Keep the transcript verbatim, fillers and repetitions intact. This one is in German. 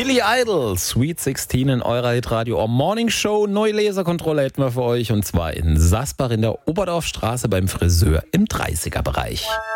Billy Idol, Sweet sixteen in eurer Hitradio Morning Show. Neue Laserkontrolle hätten wir für euch und zwar in Sasbach in der Oberdorfstraße beim Friseur im dreißiger Bereich.